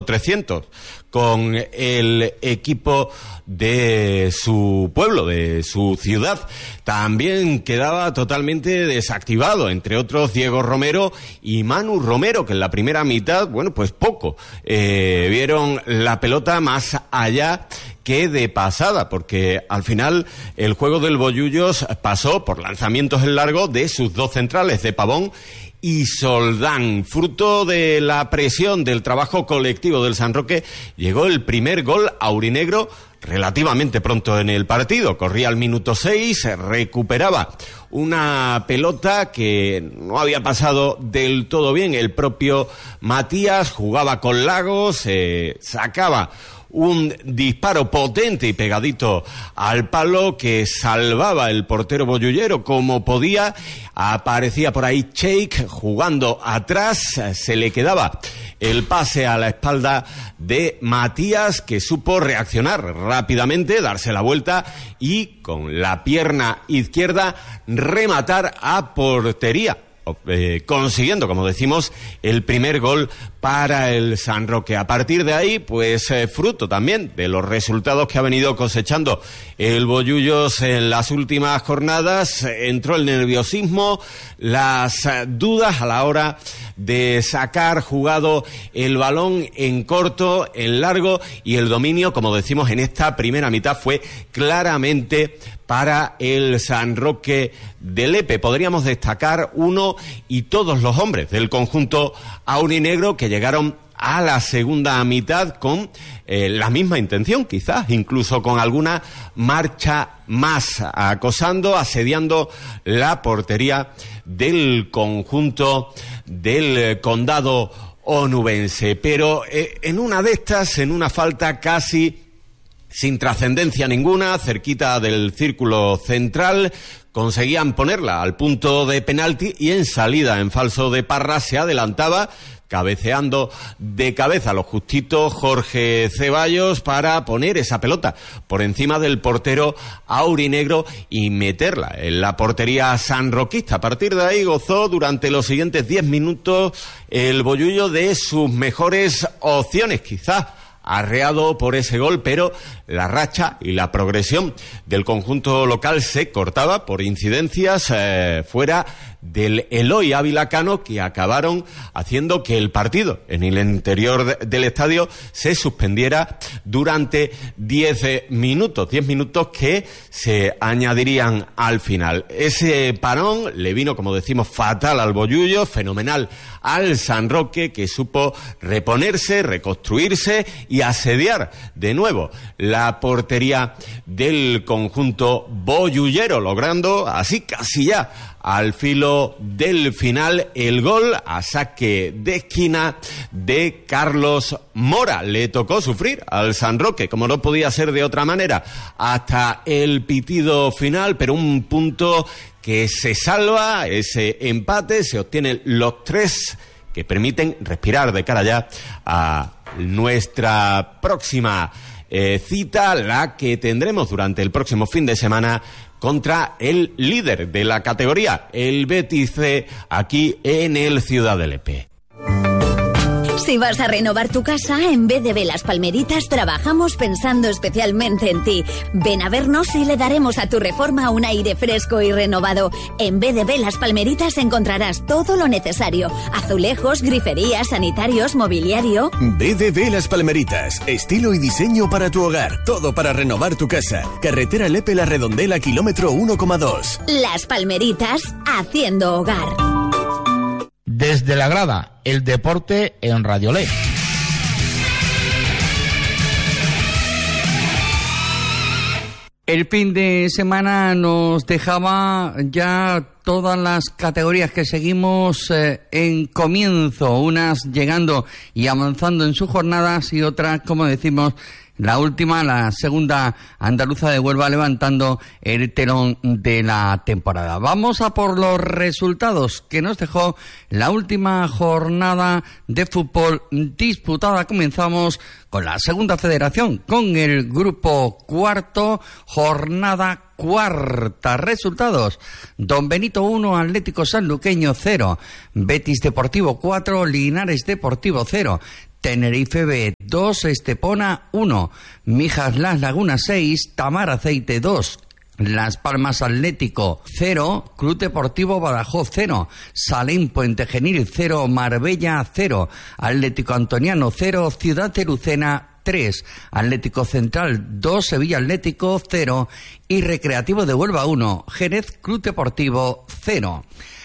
300 con el equipo de su pueblo, de su ciudad. También quedaba totalmente desactivado, entre otros Diego Romero y Manu Romero, que en la primera mitad, bueno, pues poco vieron la pelota más allá que de pasada, porque al final el juego del Bollullos pasó por lanzamientos en largo de sus dos centrales, de Pavón y Soldán. Fruto de la presión del trabajo colectivo del San Roque, llegó el primer gol aurinegro relativamente pronto en el partido. Corría al minuto 6, recuperaba una pelota que no había pasado del todo bien el propio Matías, jugaba con Lagos, sacaba un disparo potente y pegadito al palo que salvaba el portero bollullero como podía. Aparecía por ahí Cheik jugando atrás, se le quedaba el pase a la espalda de Matías, que supo reaccionar rápidamente, darse la vuelta y con la pierna izquierda rematar a portería, consiguiendo, como decimos, el primer gol para el San Roque. A partir de ahí, pues fruto también de los resultados que ha venido cosechando el Bollullos en las últimas jornadas, entró el nerviosismo, las dudas a la hora de sacar jugado el balón en corto, en largo, y el dominio, como decimos, en esta primera mitad fue claramente para el San Roque de Lepe. Podríamos destacar uno y todos los hombres del conjunto aurinegro que llegaron a la segunda mitad con la misma intención, quizás, incluso con alguna marcha más, acosando, asediando la portería del conjunto del condado onubense. Pero en una de estas, en una falta casi sin trascendencia ninguna, cerquita del círculo central, conseguían ponerla al punto de penalti y en salida en falso de Parra se adelantaba, cabeceando de cabeza lo justito Jorge Ceballos para poner esa pelota por encima del portero aurinegro y meterla en la portería sanroquista. A partir de ahí gozó durante los siguientes 10 minutos el Bollullo de sus mejores opciones, quizás arreado por ese gol, pero la racha y la progresión del conjunto local se cortaba por incidencias fuera del Eloy Ávila Cano, que acabaron haciendo que el partido en el interior del estadio se suspendiera durante 10 minutos que se añadirían al final. Ese parón le vino, como decimos, fatal al Bollullo, fenomenal al San Roque, que supo reponerse, reconstruirse y asediar de nuevo la portería del conjunto bollullero, logrando así casi ya al filo del final el gol a saque de esquina de Carlos Mora. Le tocó sufrir al San Roque, como no podía ser de otra manera, hasta el pitido final, pero un punto que se salva, ese empate, se obtienen los 3 que permiten respirar de cara ya a nuestra próxima cita, la que tendremos durante el próximo fin de semana contra el líder de la categoría, el Betis C, aquí en el Ciudad de Lepe. Si vas a renovar tu casa, en BDB Las Palmeritas trabajamos pensando especialmente en ti. Ven a vernos y le daremos a tu reforma un aire fresco y renovado. En BDB Las Palmeritas encontrarás todo lo necesario: azulejos, griferías, sanitarios, mobiliario. BDB Las Palmeritas, estilo y diseño para tu hogar, todo para renovar tu casa. Carretera Lepe La Redondela, kilómetro 1,2. Las Palmeritas, haciendo hogar. Desde la grada, el deporte en Radio Le. El fin de semana nos dejaba ya todas las categorías que seguimos en comienzo, unas llegando y avanzando en sus jornadas y otras, como decimos, la última, la segunda andaluza de Huelva, levantando el telón de la temporada. Vamos a por los resultados que nos dejó la última jornada de fútbol disputada. Comenzamos con la segunda federación, con el grupo cuarto, jornada cuarta. Resultados: Don Benito 1, Atlético Sanluqueño 0, Betis Deportivo 4, Linares Deportivo 0, Tenerife B 2, Estepona 1, Mijas Las Lagunas 6, Tamar Aceite 2, Las Palmas Atlético 0, Club Deportivo Badajoz 0, Salem Puente Genil 0, Marbella 0, Atlético Antoniano 0, Ciudad de Lucena 3, Atlético Central 2, Sevilla Atlético 0 y Recreativo de Huelva 1, Jerez Club Deportivo 0.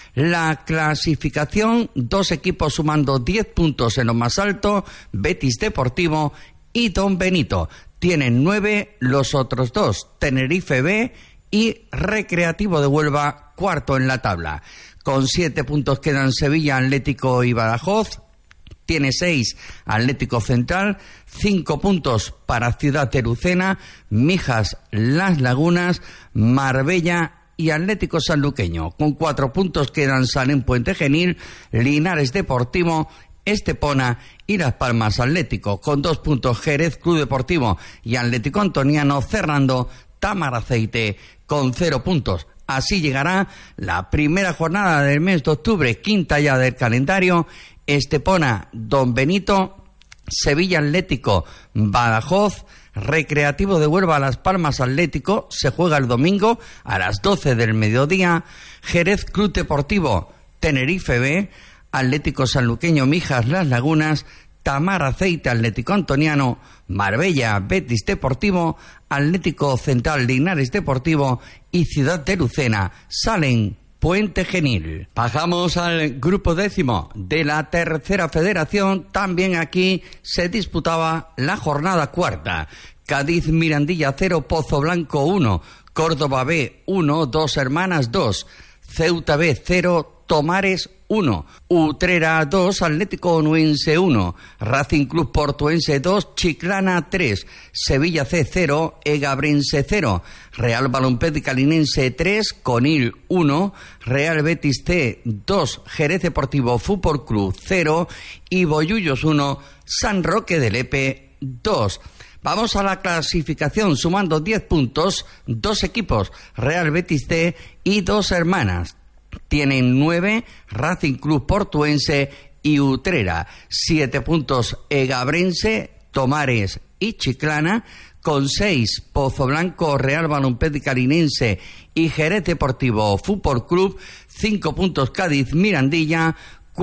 La clasificación, 2 equipos sumando 10 puntos en lo más alto, Betis Deportivo y Don Benito. Tienen 9 los otros 2, Tenerife B y Recreativo de Huelva, cuarto en la tabla. Con 7 puntos quedan Sevilla Atlético y Badajoz. Tiene 6 Atlético Central, 5 puntos para Ciudad de Lucena, Mijas Las Lagunas, Marbella y Atlético Sanluqueño. Con 4 puntos quedan Salem Puente Genil, Linares Deportivo, Estepona y Las Palmas Atlético. Con 2 puntos Jerez Club Deportivo y Atlético Antoniano, cerrando Tamar Aceite con 0 puntos. Así llegará la primera jornada del mes de octubre, quinta ya del calendario. Estepona, Don Benito, Sevilla Atlético, Badajoz, Recreativo de Huelva, Las Palmas Atlético, se juega el domingo a las 12 del mediodía, Jerez Club Deportivo, Tenerife B, Atlético Sanluqueño, Mijas Las Lagunas, Tamar Aceite, Atlético Antoniano, Marbella, Betis Deportivo, Atlético Central, Linares Deportivo y Ciudad de Lucena, Salem Puente Genil. Bajamos al grupo 10 de la tercera federación. También aquí se disputaba la jornada cuarta. Cádiz Mirandilla 0, Pozo Blanco 1, Córdoba B 1, Dos Hermanas 2, Ceuta B 0, Tomares 1, Utrera 2, Atlético Onuense 1, Racing Club Portuense 2, Chiclana 3, Sevilla C 0, Egabrense 0, Real Balompé Calinense 3, Conil 1, Real Betis C 2, Jerez Deportivo Fútbol Club 0 y Bollullos 1, San Roque de Lepe 2. Vamos a la clasificación, sumando 10 puntos, 2 equipos, Real Betis C y Dos Hermanas. Tienen 9 Racing Club Portuense y Utrera, 7 puntos Egabrense, Tomares y Chiclana, con 6 Pozo Blanco, Real Balompé Calinense y Jerez Deportivo Fútbol Club, 5 puntos Cádiz Mirandilla,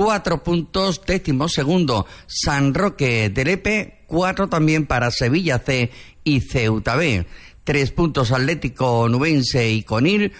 4 puntos 12º San Roque de Lepe, 4 también para Sevilla C y Ceuta B, 3 puntos Atlético Onubense y Conil,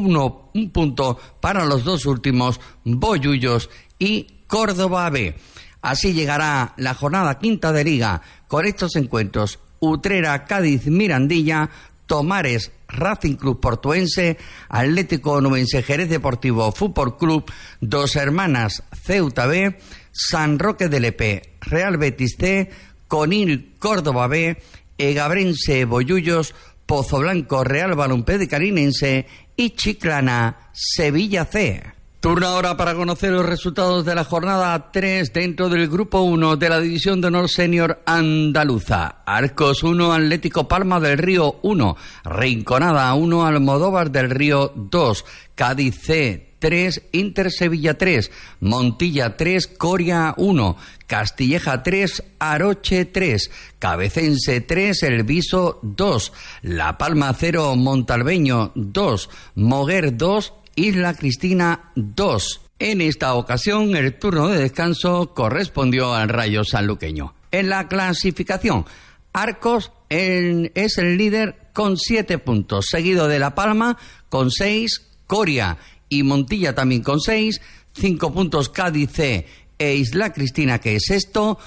un punto para los 2 últimos, Bollullos y Córdoba B. Así llegará la jornada quinta de Liga con estos encuentros: Utrera, Cádiz, Mirandilla, Tomares, Racing Club Portuense, Atlético Onubense, Jerez Deportivo Fútbol Club, Dos Hermanas, Ceuta B, San Roque de Lepe, Real Betis C, Conil, Córdoba B, Egabrense, Bollullos, Pozo Blanco, Real Balompé Calinense y Chiclana, Sevilla C. Turno ahora para conocer los resultados de la jornada 3 dentro del grupo 1 de la División de Honor Senior Andaluza. Arcos 1, Atlético Palma del Río 1, Rinconada 1, Almodóvar del Río 2, Cádiz C 3, Inter Sevilla 3, Montilla 3, Coria 1, Castilleja 3, Aroche 3, Cabecense 3, El Viso 2, La Palma 0, Montalbeño 2, Moguer 2, Isla Cristina 2. En esta ocasión el turno de descanso correspondió al Rayo Sanluqueño. En la clasificación, Arcos es el líder con 7 puntos, seguido de La Palma con 6, Coria y Montilla también con 6, 5 puntos Cádiz C e Isla Cristina, que es sexto,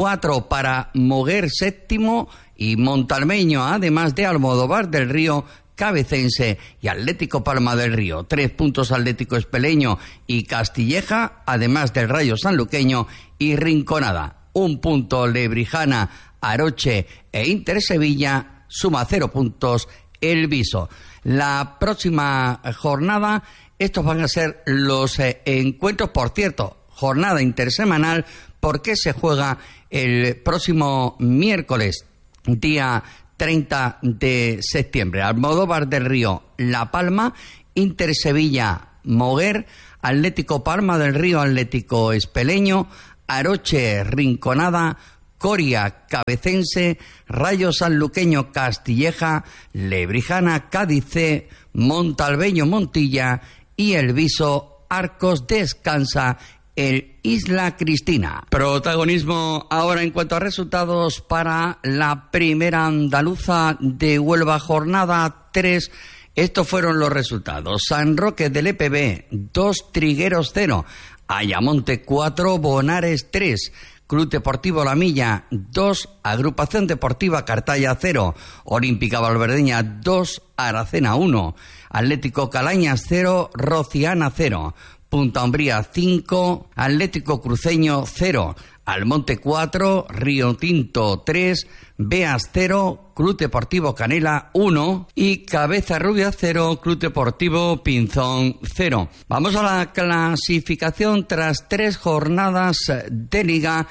4 para Moguer séptimo y Montalmeño, además de Almodóvar del Río, Cabecense y Atlético Palma del Río. 3 puntos Atlético Espeleño y Castilleja, además del Rayo Sanluqueño y Rinconada. 1 punto Lebrijana, Aroche e Inter Sevilla, suma 0 puntos El Viso. La próxima jornada, estos van a ser los encuentros, por cierto, jornada intersemanal, porque se juega el próximo miércoles, día 30 de septiembre. Almodóvar del Río, La Palma, Inter Sevilla, Moguer, Atlético Palma del Río, Atlético Espeleño, Aroche, Rinconada, Coria Cabecense, Rayo Sanluqueño Castilleja, Lebrijana Cádiz C, Montalbeño Montilla y el Viso Arcos descansa el Isla Cristina. Protagonismo ahora en cuanto a resultados para la primera andaluza de Huelva, jornada 3. Estos fueron los resultados. San Roque del EPB 2, Trigueros 0, Ayamonte 4, Bonares 3, Club Deportivo La Milla 2, Agrupación Deportiva Cartaya 0, Olímpica Valverdeña 2, Aracena 1, Atlético Calañas 0, Rociana 0, Punta Umbría 5, Atlético Cruceño 0, Almonte 4, Río Tinto 3, Beas 0, Club Deportivo Canela 1 y Cabeza Rubia 0, Club Deportivo Pinzón 0. Vamos a la clasificación tras 3 jornadas de liga.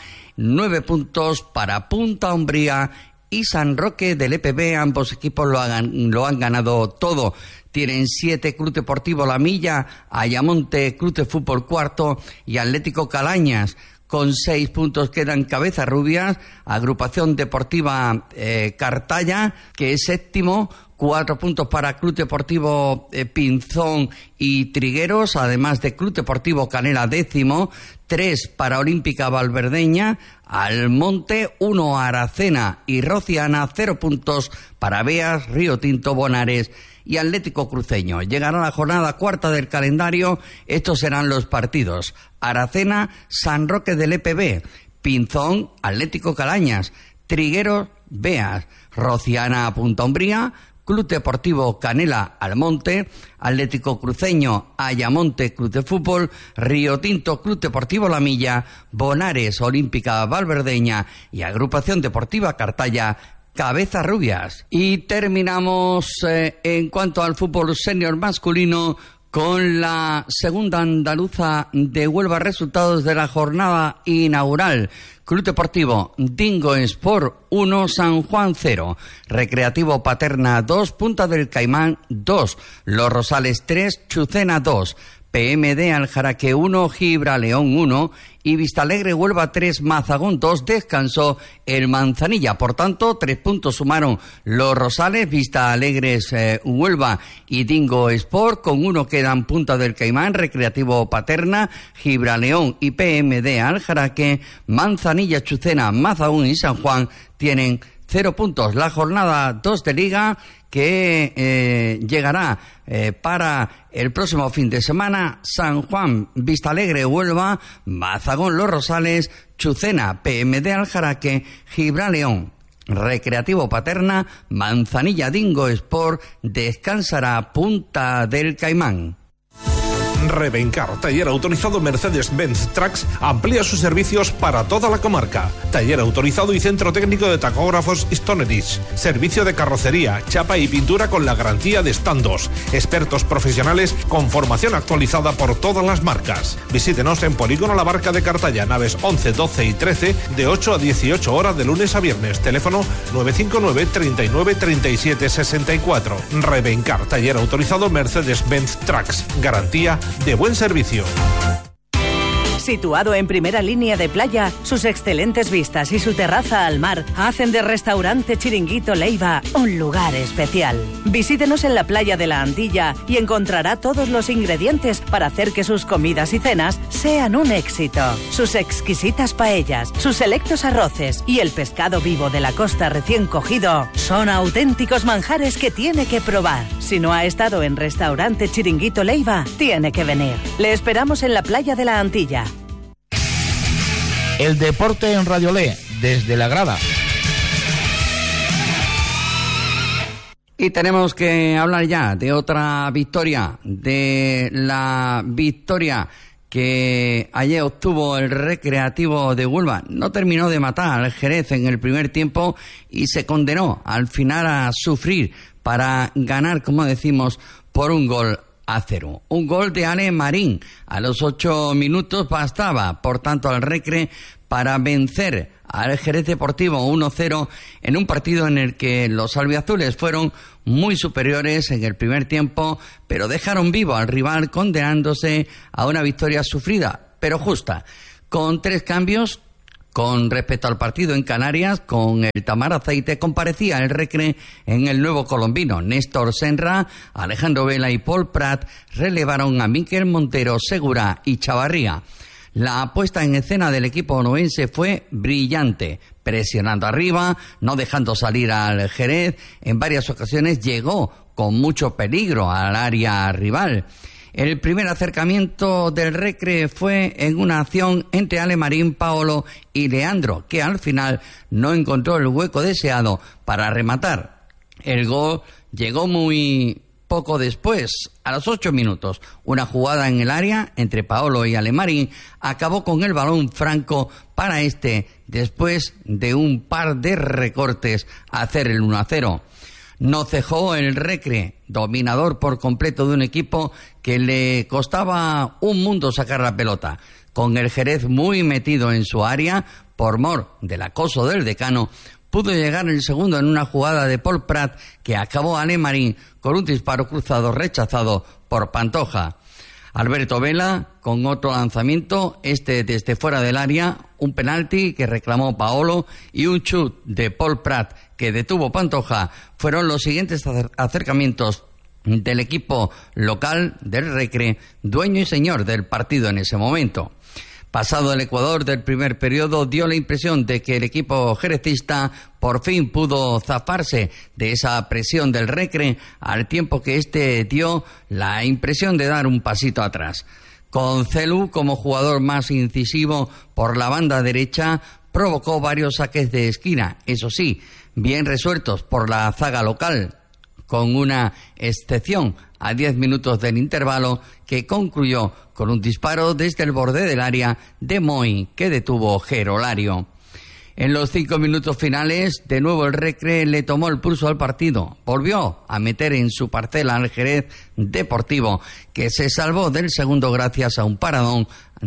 9 puntos para Punta Umbría y San Roque del EPB. Ambos equipos lo han ganado todo. Tienen 7 Club Deportivo La Milla, Ayamonte Club de Fútbol cuarto y Atlético Calañas. Con 6 puntos quedan Cabeza Rubias, Agrupación Deportiva Cartaya, que es séptimo. 4 puntos para Club Deportivo Pinzón y Trigueros, además de Club Deportivo Canela décimo. 3 para Olímpica Valverdeña, Almonte, 1 Aracena y Rociana. 0 puntos para Beas, Río Tinto, Bonares y Atlético Cruceño. Llegará la jornada 4 del calendario. Estos serán los partidos: Aracena, San Roque del EPB, Pinzón, Atlético Calañas, Trigueros, Beas, Rociana, Punta Umbría, Club Deportivo Canela, Almonte, Atlético Cruceño, Ayamonte Club de Fútbol, Río Tinto Club Deportivo La Milla, Bonares, Olímpica Valverdeña y Agrupación Deportiva Cartaya, Cabeza Rubias. Y terminamos en cuanto al fútbol senior masculino con la segunda andaluza de Huelva. Resultados de la jornada inaugural: Club Deportivo Dingo Sport 1, San Juan 0, Recreativo Paterna 2, Punta del Caimán 2, Los Rosales 3, Chucena 2, PMD Aljaraque 1, Gibraleón 1 y Vistalegre Huelva 3, Mazagón 2. Descansó el Manzanilla. Por tanto, 3 puntos sumaron Los Rosales, Vistalegres Huelva y Dingo Sport. Con 1 quedan Punta del Caimán, Recreativo Paterna, Gibraleón y PMD Aljaraque. Manzanilla, Chucena, Mazagón y San Juan tienen 0 puntos. La jornada 2 de Liga que llegará para el próximo fin de semana: San Juan, Vistalegre, Huelva, Mazagón, Los Rosales, Chucena, PMD Aljaraque, Gibraleón, Recreativo Paterna, Manzanilla, Dingo Sport. Descansará Punta del Caimán. Revencar, taller autorizado Mercedes-Benz Trucks, amplía sus servicios para toda la comarca. Taller autorizado y centro técnico de tacógrafos Stonerich. Servicio de carrocería, chapa y pintura con la garantía de Standos. Expertos profesionales con formación actualizada por todas las marcas. Visítenos en Polígono La Barca de Cartaya, naves 11, 12 y 13, de 8 a 18 horas de lunes a viernes. Teléfono 959 39 37 64. Revencar, taller autorizado Mercedes-Benz Trucks. Garantía de buen servicio. Situado en primera línea de playa, sus excelentes vistas y su terraza al mar hacen de Restaurante Chiringuito Leiva un lugar especial. Visítenos en la playa de la Antilla y encontrará todos los ingredientes para hacer que sus comidas y cenas sean un éxito. Sus exquisitas paellas, sus selectos arroces y el pescado vivo de la costa recién cogido son auténticos manjares que tiene que probar. Si no ha estado en Restaurante Chiringuito Leiva, tiene que venir. Le esperamos en la playa de la Antilla. El deporte en Radio Le, desde la grada. Y tenemos que hablar ya de otra victoria, de la victoria que ayer obtuvo el Recreativo de Huelva. No terminó de matar al Jerez en el primer tiempo y se condenó al final a sufrir para ganar, como decimos, por 1-0. Un gol de Ale Marín a los 8 minutos bastaba, por tanto, al Recre para vencer al Jerez Deportivo 1-0 en un partido en el que los albiazules fueron muy superiores en el primer tiempo, pero dejaron vivo al rival condenándose a una victoria sufrida, pero justa. Con 3 cambios, Con respecto al partido en Canarias, con el Tamar Aceite comparecía el Recre en el Nuevo Colombino. Néstor Senra, Alejandro Vela y Paul Prat relevaron a Miquel Montero, Segura y Chavarría. La puesta en escena del equipo onubense fue brillante, presionando arriba, no dejando salir al Jerez. En varias ocasiones llegó con mucho peligro al área rival. El primer acercamiento del Recre fue en una acción entre Alemarín, Paolo y Leandro, que al final no encontró el hueco deseado para rematar. El gol llegó muy poco después, a los 8 minutos. Una jugada en el área entre Paolo y Alemarín acabó con el balón franco para después de un par de recortes, hacer el 1-0. No cejó el Recre, dominador por completo de un equipo que le costaba un mundo sacar la pelota. Con el Jerez muy metido en su área, por mor del acoso del decano, pudo llegar el segundo en una jugada de Paul Prat que acabó Alemarín con un disparo cruzado rechazado por Pantoja. Alberto Vela con otro lanzamiento, desde fuera del área, un penalti que reclamó Paolo y un chut de Paul Prat que detuvo Pantoja, fueron los siguientes acercamientos del equipo local del Recre, dueño y señor del partido en ese momento. Pasado el Ecuador del primer periodo, dio la impresión de que el equipo jerezista por fin pudo zafarse de esa presión del Recre, al tiempo que dio la impresión de dar un pasito atrás. Con Celu como jugador más incisivo por la banda derecha, provocó varios saques de esquina, eso sí, bien resueltos por la zaga local, con una excepción a 10 minutos del intervalo que concluyó con un disparo desde el borde del área de Moy que detuvo Gerolario. En los 5 minutos finales, de nuevo el Recre le tomó el pulso al partido. Volvió a meter en su parcela al Jerez Deportivo, que se salvó del segundo gracias a un paradón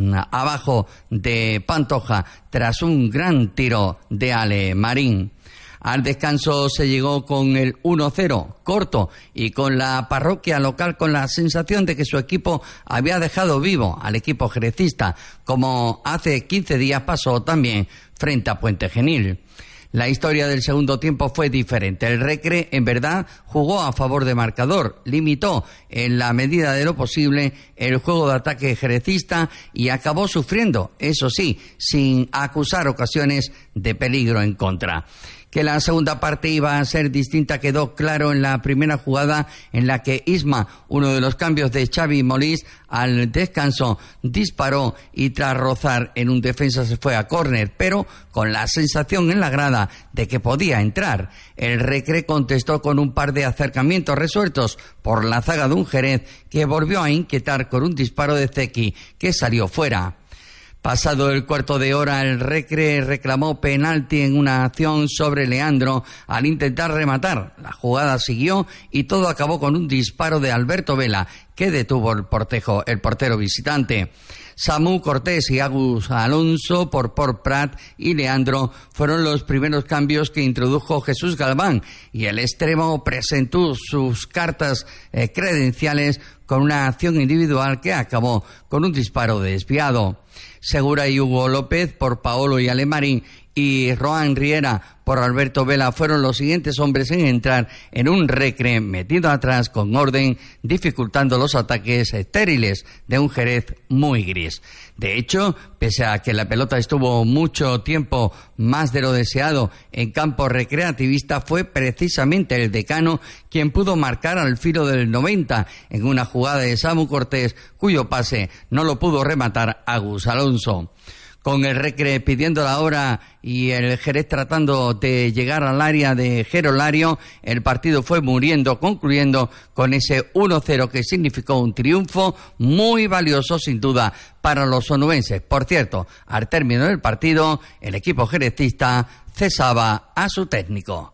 abajo de Pantoja tras un gran tiro de Alemarín. Al descanso se llegó con el 1-0, corto, y con la parroquia local con la sensación de que su equipo había dejado vivo al equipo jerezista, como hace 15 días pasó también frente a Puente Genil. La historia del segundo tiempo fue diferente. El Recre, en verdad, jugó a favor de marcador, limitó en la medida de lo posible el juego de ataque jerezista y acabó sufriendo, eso sí, sin acusar ocasiones de peligro en contra. Que la segunda parte iba a ser distinta quedó claro en la primera jugada en la que Isma, uno de los cambios de Xavi Molís, al descanso disparó y tras rozar en un defensa se fue a córner, pero con la sensación en la grada de que podía entrar. El Recre contestó con un par de acercamientos resueltos por la zaga de un Jerez que volvió a inquietar con un disparo de Zeki que salió fuera. Pasado el cuarto de hora, el Recre reclamó penalti en una acción sobre Leandro al intentar rematar. La jugada siguió y todo acabó con un disparo de Alberto Vela que detuvo el portero visitante. Samu Cortés y Agus Alonso por Prat y Leandro fueron los primeros cambios que introdujo Jesús Galván y el extremo presentó sus cartas credenciales con una acción individual que acabó con un disparo desviado. Segura y Hugo López por Paolo y Alemarín y Roan Riera por Alberto Vela fueron los siguientes hombres en entrar en un Recre metido atrás con orden, dificultando los ataques estériles de un Jerez muy gris. De hecho, pese a que la pelota estuvo mucho tiempo más de lo deseado en campo recreativista, fue precisamente el decano quien pudo marcar al filo del 90 en una jugada de Samu Cortés, cuyo pase no lo pudo rematar Agus Alonso. Con el Recre pidiendo la hora y el Jerez tratando de llegar al área de Gerolario, el partido fue muriendo, concluyendo con ese 1-0 que significó un triunfo muy valioso sin duda para los onubenses. Por cierto, al término del partido, el equipo jerezista cesaba a su técnico.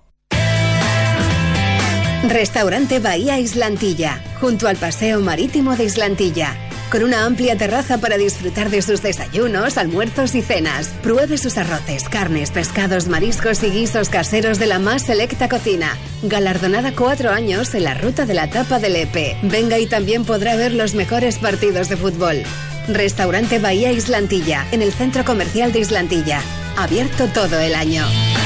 Restaurante Bahía Islantilla, junto al Paseo Marítimo de Islantilla. Con una amplia terraza para disfrutar de sus desayunos, almuerzos y cenas. Pruebe sus arroces, carnes, pescados, mariscos y guisos caseros de la más selecta cocina. Galardonada 4 años en la ruta de la tapa del EP. Venga y también podrá ver los mejores partidos de fútbol. Restaurante Bahía Islantilla, en el Centro Comercial de Islantilla. abierto todo el año.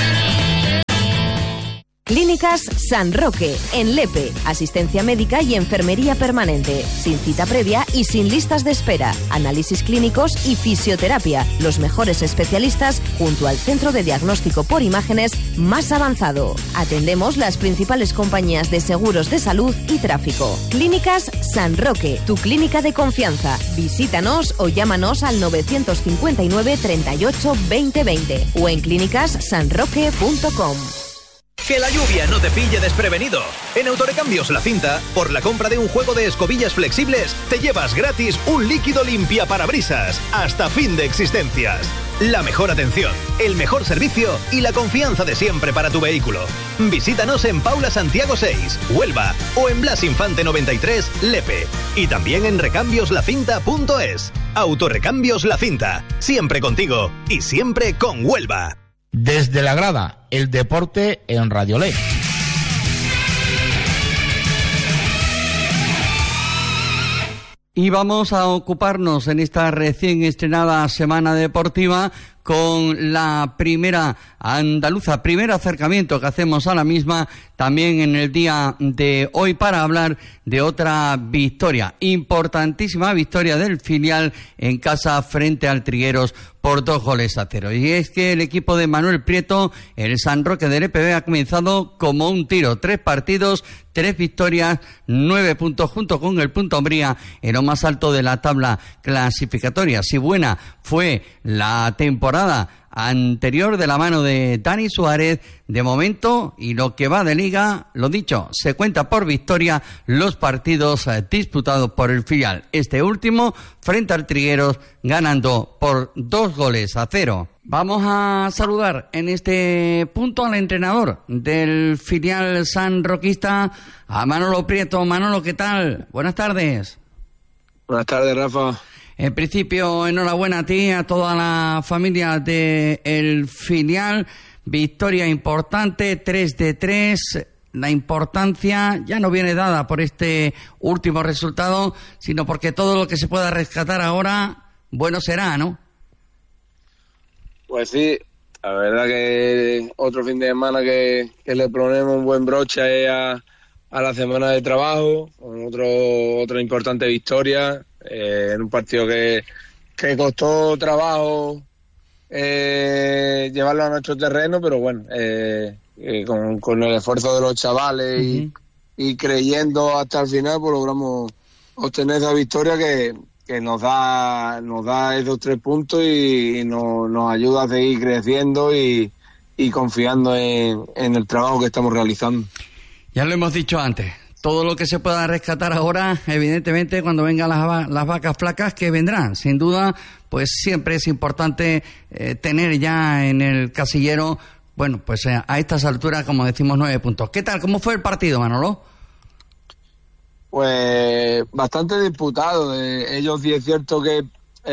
Clínicas San Roque, en Lepe. Asistencia médica y enfermería permanente. Sin cita previa y sin listas de espera. Análisis clínicos y fisioterapia. Los mejores especialistas junto al centro de diagnóstico por imágenes más avanzado. Atendemos las principales compañías de seguros de salud y tráfico. Clínicas San Roque, tu clínica de confianza. Visítanos o llámanos al 959 38 2020 o en clínicassanroque.com. Que la lluvia no te pille desprevenido. En Autorecambios La Cinta, por la compra de un juego de escobillas flexibles, te llevas gratis un líquido limpia parabrisas hasta fin de existencias. La mejor atención, el mejor servicio y la confianza de siempre para tu vehículo. Visítanos en Paula Santiago 6, Huelva, o en Blas Infante 93, Lepe. Y también en recambiosLacinta.es. Autorecambios La Cinta, siempre contigo y siempre con Huelva. Desde la grada, el deporte en Radio Ley. Y vamos a ocuparnos en esta recién estrenada semana deportiva con la primera andaluza, primer acercamiento que hacemos a la misma también en el día de hoy para hablar de otra victoria, importantísima victoria del filial en casa frente al Trigueros por 2-0. Y es que el equipo de Manuel Prieto, el San Roque del EPB, ha comenzado como un tiro, 3 partidos, 3 victorias, 9 puntos junto con el punto Umbría en lo más alto de la tabla clasificatoria. Si buena fue la temporada anterior de la mano de Dani Suárez, de momento, y lo que va de liga, lo dicho, se cuenta por victoria los partidos disputados por el filial. Este último frente al Trigueros, ganando por 2-0. Vamos a saludar en este punto al entrenador del filial sanroquista, a Manolo Prieto. Manolo, ¿qué tal? Buenas tardes. Buenas tardes, Rafa. En principio, enhorabuena a ti, a toda la familia del filial. Victoria importante, 3-3. La importancia ya no viene dada por este último resultado, sino porque todo lo que se pueda rescatar ahora, bueno será, ¿no? Pues sí, la verdad que otro fin de semana que le ponemos un buen broche a la semana de trabajo, con otra importante victoria. En un partido que costó trabajo llevarlo a nuestro terreno, pero bueno, con el esfuerzo de los chavales y creyendo hasta el final, pues logramos obtener esa victoria que nos da esos 3 puntos y nos ayuda a seguir creciendo y confiando en el trabajo que estamos realizando. Ya lo hemos dicho antes. Todo lo que se pueda rescatar ahora, evidentemente, cuando vengan las vacas flacas, que vendrán. Sin duda, pues siempre es importante tener ya en el casillero, bueno, pues a estas alturas, como decimos, 9 puntos. ¿Qué tal? ¿Cómo fue el partido, Manolo? Pues bastante disputado. Ellos sí es cierto que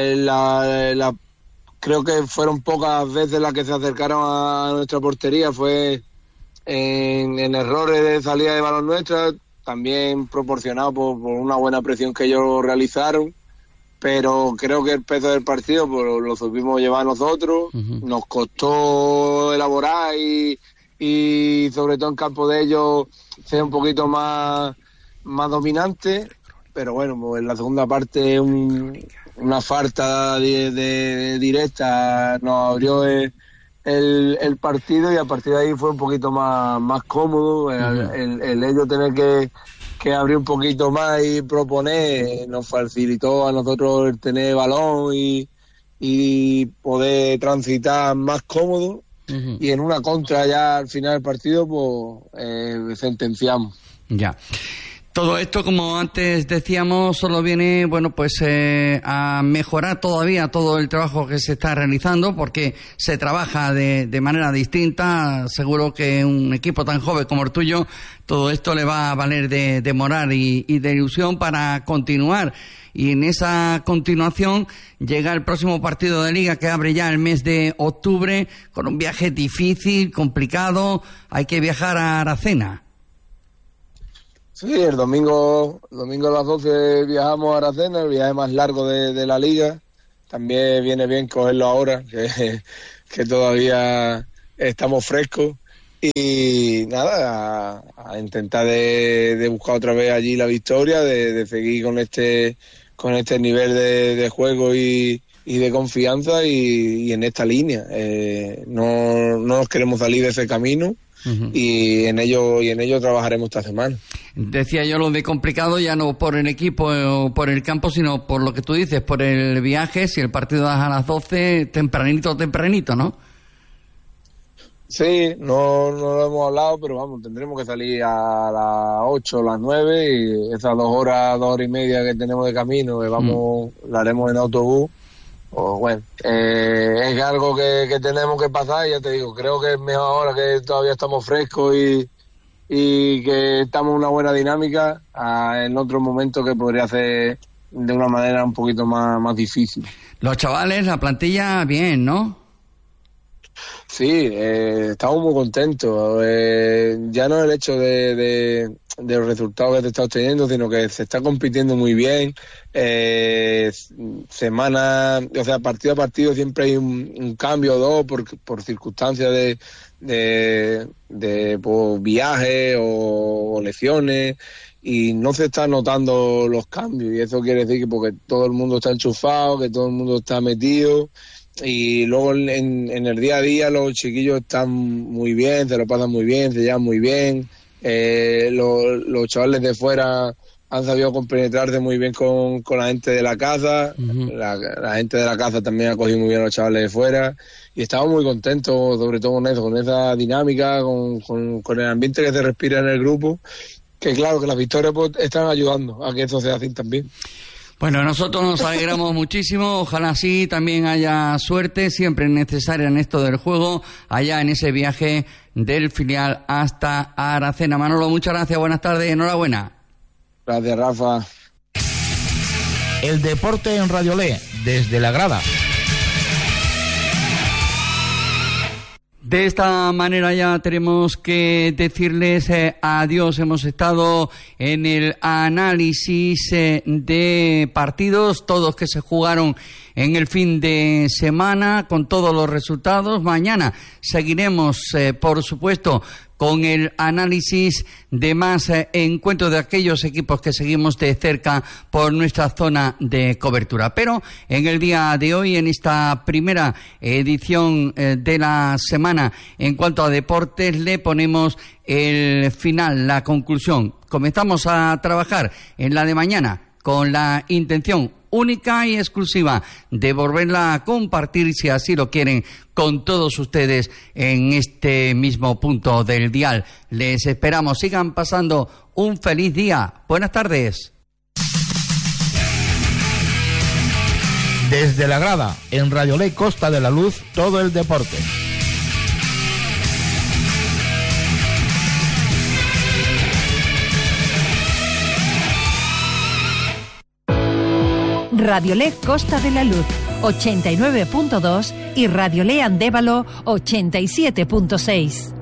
creo que fueron pocas veces las que se acercaron a nuestra portería. Fue en errores de salida de balón nuestra, también proporcionado por una buena presión que ellos realizaron, pero creo que el peso del partido pues lo supimos llevar nosotros. Nos costó elaborar y sobre todo en campo de ellos ser un poquito más dominante, pero bueno, pues en la segunda parte una falta de directa nos abrió el partido y a partir de ahí fue un poquito más cómodo. El ellos tener que abrir un poquito más y proponer nos facilitó a nosotros el tener balón y poder transitar más cómodo. Y en una contra ya al final del partido pues sentenciamos. Ya. Todo esto, como antes decíamos, solo viene, bueno, pues a mejorar todavía todo el trabajo que se está realizando, porque se trabaja de manera distinta. Seguro que un equipo tan joven como el tuyo, todo esto le va a valer de moral y de ilusión para continuar. Y en esa continuación llega el próximo partido de Liga, que abre ya el mes de octubre, con un viaje difícil, complicado. Hay que viajar a Aracena. Sí, el domingo a las 12 viajamos a Aracena, el viaje más largo de la liga. También viene bien cogerlo ahora, que que todavía estamos frescos. Y nada, a intentar de buscar otra vez allí la victoria, de seguir con este nivel de juego y de confianza y en esta línea. No nos queremos salir de ese camino. Y en ello trabajaremos esta semana. Decía yo lo de complicado ya no por el equipo o por el campo, sino por lo que tú dices, por el viaje. Si el partido es a las 12, tempranito, ¿no? Sí, no lo hemos hablado, pero vamos, tendremos que salir a las 8 o las 9 y esas 2 horas y media que tenemos de camino, que la haremos en autobús. O bueno, es algo que tenemos que pasar y ya te digo, creo que es mejor ahora que todavía estamos frescos y que estamos en una buena dinámica en otro momento que podría ser de una manera un poquito más difícil. Los chavales, la plantilla, bien, ¿no? Sí, estamos muy contentos. Ya no es el hecho de los resultados que te está obteniendo, sino que se está compitiendo muy bien. Partido a partido siempre hay un cambio o dos por circunstancias de viajes o lesiones, y no se están notando los cambios, y eso quiere decir que porque todo el mundo está enchufado, que todo el mundo está metido. Y luego en el día a día los chiquillos están muy bien, se lo pasan muy bien, se llevan muy bien. Los chavales de fuera han sabido compenetrarse muy bien con la gente de la casa. La gente de la casa también ha cogido muy bien a los chavales de fuera y estamos muy contentos, sobre todo con eso, con esa dinámica, con el ambiente que se respira en el grupo, que claro que las victorias pues, están ayudando a que eso sea así también. Bueno, nosotros nos alegramos muchísimo, ojalá sí también haya suerte, siempre necesaria en esto del juego, allá en ese viaje del filial hasta Aracena. Manolo, muchas gracias, buenas tardes, enhorabuena. Gracias, Rafa. El deporte en Radio Le, desde la grada. De esta manera ya tenemos que decirles adiós. Hemos estado en el análisis de partidos, todos que se jugaron en el fin de semana, con todos los resultados. Mañana seguiremos, por supuesto, con el análisis de más encuentros de aquellos equipos que seguimos de cerca por nuestra zona de cobertura. Pero en el día de hoy, en esta primera edición de la semana, en cuanto a deportes, le ponemos el final, la conclusión. Comenzamos a trabajar en la de mañana con la intención única y exclusiva de volverla a compartir, si así lo quieren, con todos ustedes en este mismo punto del dial. Les esperamos, sigan pasando un feliz día. Buenas tardes. Desde la grada, en Radio Ley Costa de la Luz, todo el deporte. Radiolé Costa de la Luz 89.2 y Radiolé Andévalo 87.6.